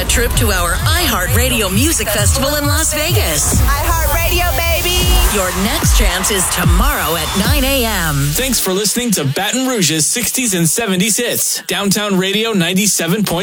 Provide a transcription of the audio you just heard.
a trip to our iHeartRadio Music Festival in Las Vegas. iHeartRadio, baby! Your next chance is tomorrow at 9 a.m. Thanks for listening to Baton Rouge's 60s and 70s hits. Downtown Radio 97.9.